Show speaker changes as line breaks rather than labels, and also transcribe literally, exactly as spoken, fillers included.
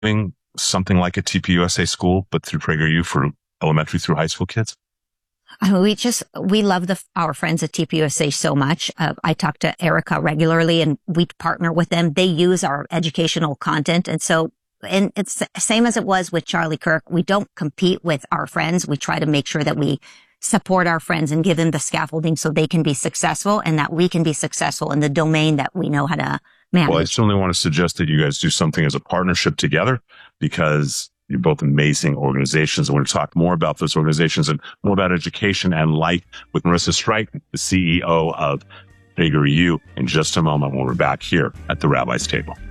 doing something like a T P U S A school, but through PragerU for elementary through high school kids?
I mean, we just, we love the, our friends at T P U S A so much. Uh, I talk to Erica regularly and we partner with them. They use our educational content. And so, and it's the same as it was with Charlie Kirk. We don't compete with our friends. We try to make sure that we support our friends and give them the scaffolding so they can be successful and that we can be successful in the domain that we know how to manage.
Well, I certainly want to suggest that you guys do something as a partnership together because you're both amazing organizations. I want to talk more about those organizations and more about education and life with Marissa Strike, the C E O of PragerU, in just a moment when we're back here at the Rabbi's Table.